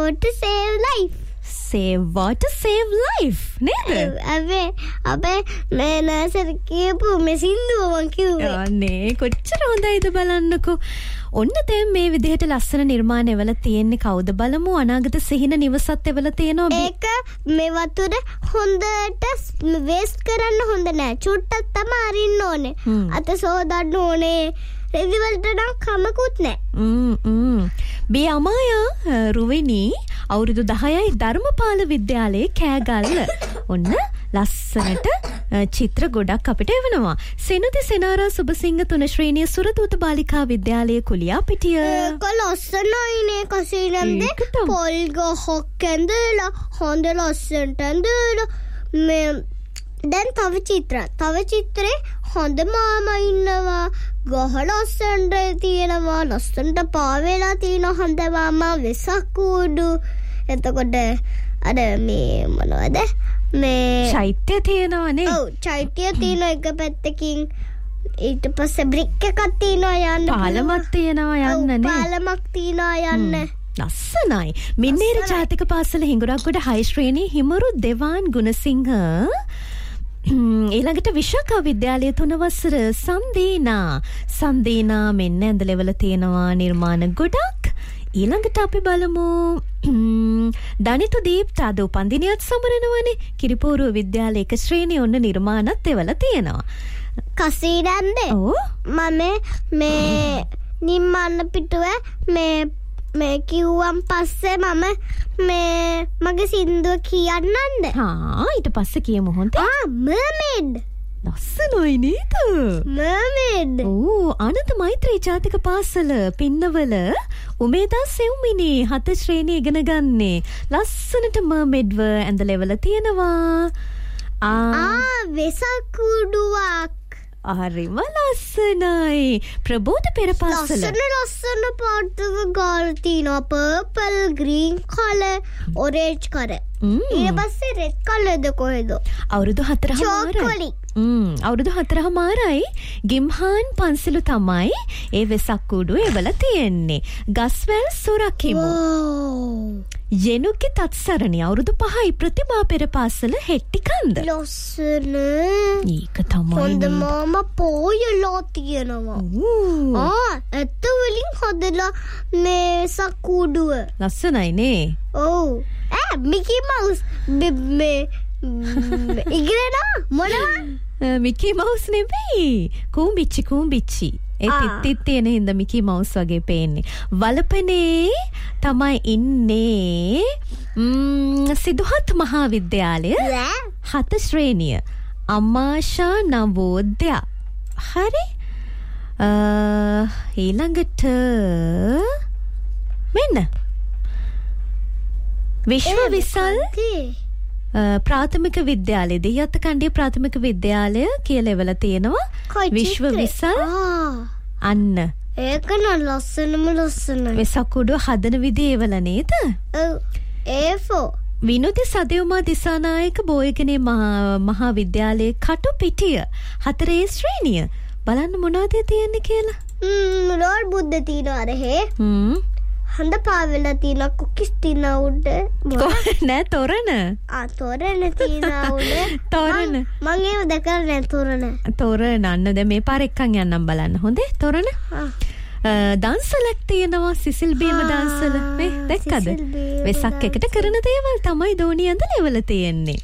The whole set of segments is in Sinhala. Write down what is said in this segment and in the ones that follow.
to save life. Save what to save life නේද? අපේ මේ නර්සරි කියපු මේ සින්දුව මං කිව්වේ. අනේ කොච්චර හොඳයිද බලන්නකෝ. ඔන්න දැන් මේ විදිහට ලස්සන නිර්මාණ එවල තියෙන්නේ කවුද බලමු. අනාගත සිහින නිවසත් එවල තියෙනවා. ඒක මේ වතුර හොඳට වේස්ට් කරන්න හොඳ නෑ. චුට්ටක් තමයි අරින්න ඕනේ. අත සෝදන්න ඕනේ. රෙදි වලට නම් කමකුත් නෑ. බී අමායා රුවිනි අවුරුදු 10යි ධර්මපාල විද්‍යාලයේ කෑගල්ල. ඔන්න ලස්සනට චිත්‍ර ගොඩක් අපිට එවනවා. සෙනති සෙනාරා සුබසිංහ 3 ශ්‍රේණිය සුරදූත බාලිකා විද්‍යාලයේ කුලියා පිටිය. ඒක ලස්සනයිනේ කසිනන්දේ. පොල් ගහක් ඇඳලා හොඳ ලස්සනට ඇඳලා මේ දැන් තව චිත්‍රේ හොඳ මාමා ඉන්නවා. ගහ ලස්සනට තියෙනවා. ලස්සනට පාවෙලා තියෙන හොඳ මාමා වෙසක් උඩු. එතකොට අර මේ මොනවද මේ චෛත්‍ය තියෙනවනේ. ඔව් චෛත්‍ය තියෙන එක පැත්තකින් ඊට පස්සේ බ්‍රික් එකක් තියෙනවා යන්න. පාලමක් තියෙනවා යන්න නේ. පාලමක් තියෙනවා යන්න. ලස්සනයි. මින්නේර ජාතික පාසල හිඟුරක්ගොඩ 6 ශ්‍රේණියේ හිමරු දෙවාන් ගුණසිංහ ඊළඟට විශාඛා විද්‍යාලයේ 3 වසර සන්දීනා මෙන්න ඇඳලෙවල තියෙනවා නිර්මාණ ගොඩක්. ඊළඟට අපි බලමු දනිතු දීප්ත අද උපන්දිනයත් සමරනවනේ. කිරිපෝරුව විද්‍යාලයේ 1 ශ්‍රේණියේ ඔන්න නිර්මාණත් එවල තියෙනවා. කසීරන්දේ මම මේ නිම්මන්න පිටුවේ මේ කිව්වන් පස්සේ මම මේ මගේ සින්දුව කියන්නන්ද? ඊට පස්සේ කියමු හොඳේ. mermaid. ලස්සනයි නේද? mermaid. ආනන්ද මෛත්‍රී ජාතික පාසල පින්නවල උමේදා සෙව්මිනි 7 ශ්‍රේණිය ඉගෙන ගන්නේ. ලස්සනට mermaid ව ඇඳලෙවල තියෙනවා. වෙසක් උඩුවක්. හරිම ලස්සනයි. ප්‍රබෝධ පෙර පාසල ලස්සන පාටක ගාල් තියෙනවා. Purple, green colour, orange colour. ඊට පස්සේ රෙඩ් කලර්ද කොහෙද? අවුරුදු 4මාරයි. අවුරුදු 4මාරයි. ගිම්හාන් පන්සලු තමයි ඒ වෙසක් උඩුව එවල තියෙන්නේ. ගස්වැල් සුරකිමු. යෙනුකි තත්සරණි අවුරුදු 5යි ප්‍රතිමා පෙර පාසල හෙට්ටි කන්ද. ලස්සන. ඒක තමයි. හොඳ මාමා පොයලා තියෙනවා. ඇත්ත වලින් හදලා මේ සකුඩුව. ලස්සනයි නේ. ඔව්. මිකි මවුස් මේ ඉගිරෙනා මොනවා? මිකි මවුස් නෙවෙයි. කුඹිච්චි. ඒ තිත් තියෙන හින්දා මිකි මවුස් වගේ පේන්නේ. වලපනේ තමයි ඉන්නේ. සිදුහත් මහාවිද්‍යාලය 7 ශ්‍රේණිය අමාෂා නවෝදය. හරි. ඊළඟට මෙන්න විශ්ව විසල් ප්‍රාථමික විද්‍යාලය දෙහිඅත්ත කණ්ඩිය ප්‍රාථමික විද්‍යාලය කියලා එවල තියෙනවා. විශ්ව විසල් අන්න ඒක නම් ලස්සනයි. වෙසක් උඩුව හදන විදිය එවල නේද? ඔව්. A4 විනෝද සදෙව්මා දිසානායක බෝයගනේ මහා විද්‍යාලයේ කටු පිටිය 4 ශ්‍රේණිය. බලන්න මොනවද තියෙන්නේ කියලා. ලෝල් බුද්ධ තියෙනවා රහේ. හඳ පාවෙලා තියෙන කුකිස් තියෙන උඩ නෑ තොරණ. තොරණ තියෙන උඩ. තොරණ. මම ඒව දැකලා නෑ තොරණ. තොරණ අන්න දැන් මේ පාර එක්කන් යන්නම් බලන්න. හොඳේ තොරණ. දන්සලක් තියෙනවා සිසිල් බීම දන්සල. මේ දැක්කද? වෙසක් එකට කරන දේවල් තමයි දෝණිය ඇඳලා එවල තියෙන්නේ.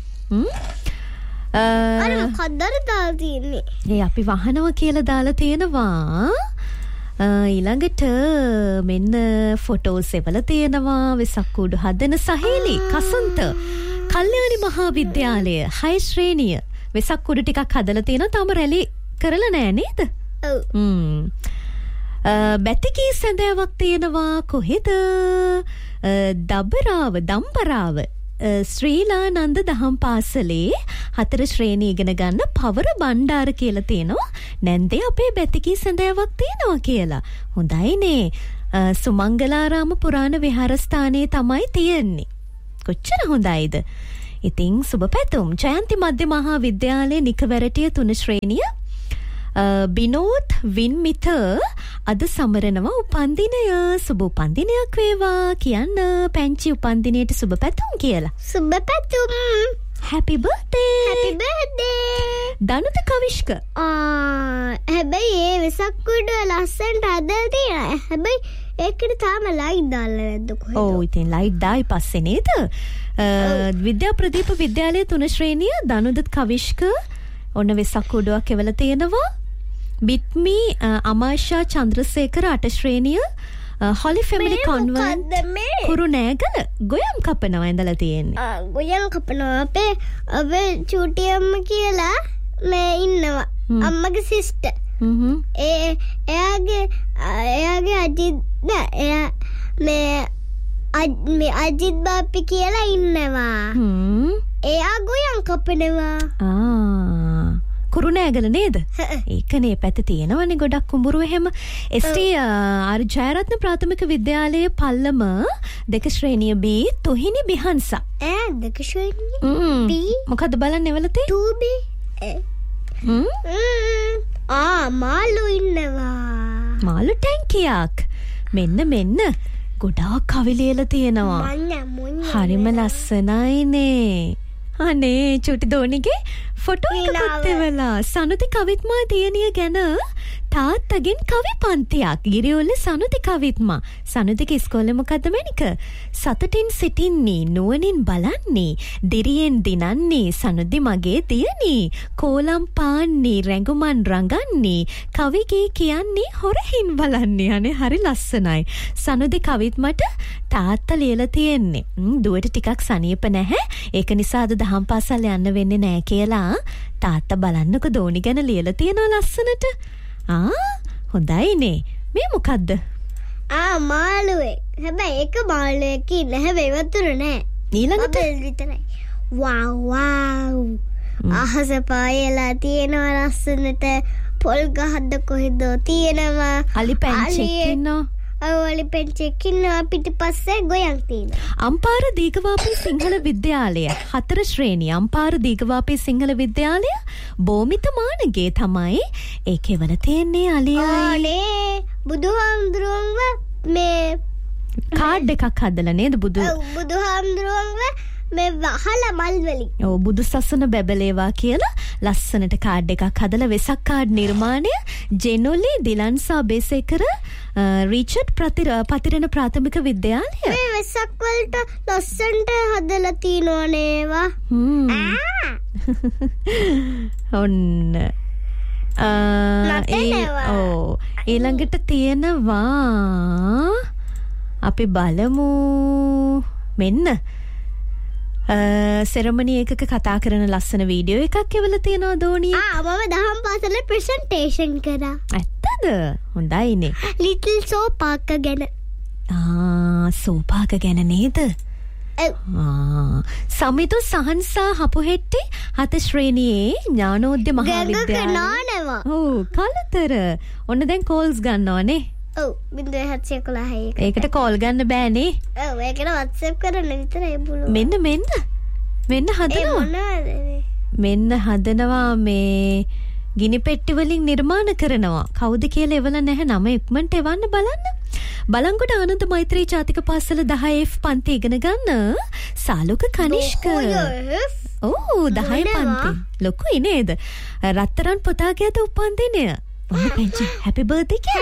අර මොකක්ද දාලා තියෙන්නේ? ඒ අපි වහනවා කියලා දාලා තියෙනවා. ඊළඟට මෙන්න ෆොටෝස් එවල තියෙනවා. වෙසක් උඩු හදන සහේලි කසන්ත කල්යාණි මහා විද්‍යාලය 6 ශ්‍රේණිය වෙසක් උඩු ටිකක් හදලා තියෙනවා. තාම රැලි කරලා නෑ නේද? ඔව්. බැතිකී සැඳෑවක් තියෙනවා. කොහෙද? දම්බරාව ශ්‍රීලානන්ද දහම් පාසලේ 4 ශ්‍රේණිය ඉගෙන ගන්න පවර බණ්ඩාර කියලා තියෙනවා. නැන්දේ අපේ බැතිකී සැඳෑවක් තියෙනවා කියලා. හොඳයිනේ. සුමංගලාරාම පුරාණ විහාරස්ථානයේ තමයි තියෙන්නේ. කොච්චර හොඳයිද? ඉතින් සුබ පැතුම්. ජයන්ති මධ්‍ය මහා විද්‍යාලයේ නිකවැරටිය 3 ශ්‍රේණිය බිනෝත් වින්මිත අද සමරනවා උපන්දිනය. සුබ උපන්දිනයක් වේවා කියන්න පැංචි උපන්දිනයට සුබ පැතුම් කියලා. සුබ පැතුම්. Happy birthday. Happy birthday. දනුත කවිෂ්ක. හැබැයි ඒ වෙසක් කුඩුව ලස්සනට හදලා තියෙනවා. හැබැයි ඒකට තාම ලයිට් දාලා නැද්ද කොහෙද? ඔව් ඉතින් ලයිට් දායි පස්සේ නේද? විද්‍යා ප්‍රදීප විද්‍යාලයේ 3 ශ්‍රේණිය දනුදත් කවිෂ්ක ඔන්න වෙසක් කුඩුවක් එවලා තියෙනවා. බිත්මි අමාෂා චන්ද්‍රසේකර 8 ශ්‍රේණිය හොලි ෆැමිලි කොන්වෙන්ට් කුරුණෑගල ගොයම් කපනවා ඇඳලා තියෙන්නේ. ගොයම් කපනවා අපේ චූටි අම්ම කියලා මේ ඉන්නවා. අම්මගේ සිස්ටර්. එයාගේ අජිත් එයා මේ අජිත් බාප්පි කියලා ඉන්නවා. එයා ගොයම් කපනවා. කුරුණෑගල නේද? ඒකනේ පැත්ත තියෙනවනේ ගොඩක් කුඹුරු එහෙම. ST ජයරත්න ප්‍රාථමික විද්‍යාලයේ පල්ලම 2 ශ්‍රේණිය B තොහිනි බිහන්සා. 2 ශ්‍රේණිය B මොකද්ද බලන්න එවලතේ? 2B. මාළු ඉන්නවා. මාළු ටැංකියක්. මෙන්න ගොඩාක් කවි ලියලා තියෙනවා. හරිම ලස්සනයිනේ. අනේ චුටි දෝනිගේ ෆොටෝ එකක් එවලා සනුති කවිත්මා දියණිය ගැන තාත්තගෙන් කවි පන්තියක්. ගිරිඔල්ල සනුති කවිත්මා. සනුතිගේ ඉස්කෝලේ මොකද්ද මැනික? සතුටින් සිටින්නේ නුවණින් බලන්නේ දිරියෙන් දිනන්නේ සනුදි මගේ දියණී කෝලම් පාන්නේ රැඟුමන් රඟන්නේ කවිගේ කියන්නේ හොරහින් බලන්නේ. අනේ හරි ලස්සනයි. සනුදි කවිත්මට තාත්තා ලියලා තියෙන්නේ. දුවට ටිකක් සනීප නැහැ. ඒක නිසා අද දහම් පාසල් යන්න වෙන්නේ නැහැ කියලා තාත්තා බලන්නකො දෝනි ගැන ලියලා තියෙනවා ලස්සනට. හොඳයිනේ. මේ මොකද්ද? මාළුවෙක්. හැබැයි එක මාළුවෙක් ඉන්නේ. හැබැයි වතුර නෑ. ඊළඟට විතරයි. වව්. අහස පායලා තියෙනවා ලස්සනට. පොල් ගහද්ද කොහෙද තියෙනවා. අලි පැංචෙක් ඉන්නවා. ඔලි පැංචෙක් ඉන්නවා පිටිපස්සේ ගොයම් තියෙනවා. අම්පාර දීඝවාපී සිංහල විද්‍යාලය 4 ශ්‍රේණිය අම්පාර දීඝවාපී සිංහල විද්‍යාලය බෝමිත මානගේ තමයි ඒකේ වල තියෙන්නේ අලියයි. බුදුහාමුදුරුවන්ව මේ කාඩ් එකක් හදලා නේද බුදුහාමුදුරුවන්ව මේ වහලා මල් වලින්. ඔව් බුදු සසුන බැබලේවා කියලා ලස්සනට කාඩ් එකක් හදලා වෙසක් කාඩ් නිර්මාණය ජෙනොලි දිලන්සා බේසේකර රිචඩ් පතිරණ ප්‍රාථමික විද්‍යාලය. මේ වෙසක් වලට ලස්සනට හදලා තියනවා නේවා. ඔන්න ඊළඟට තියෙනවා අපි බලමු මෙන්න සෙරමනි එකක කතා කරන ලස්සන වීඩියෝ එකක් එවලා තියෙනවා දෝනිය. මම දහම් පාසලේ ප්‍රසන්ටේෂන් කරා. ඇත්තද? හොඳයිනේ. ලිටල් සෝපාක ගැන. සෝපාක ගැන නේද? සමිතු සහන්සා හපුහෙට්ටි 7 ශ්‍රේණියේ ඥානෝද්‍ය මහාවිද්‍යාලය. කලතර. ඔන්න දැන් කෝල්ස් ගන්නවනේ. ඔව් 0.711. ඒකට කෝල් ගන්න බෑනේ. ඔව් ඒකට WhatsApp කරන්න විතරයි පුළුවන්. මෙන්න හදනවා. මෙන්න හදනවා මේ ගිනි පෙට්ටි වලින් නිර්මාණ කරනවා. කවුද කියලා එවල නැහැ නම ඉක්මනට එවන්න බලන්න. බලංගොඩ ආනන්ද මෛත්‍රී ජාතික පාසල 10F පන්ති ඉගෙන ගන්න සාලුක කනිෂ්ක. ඔව් 10 පන්ති. ලොකුයි නේද? රත්තරන් පුතාගේ අද උපන්දිනය. ඔන්න පැංචි හැපි බර්ත්ඩේ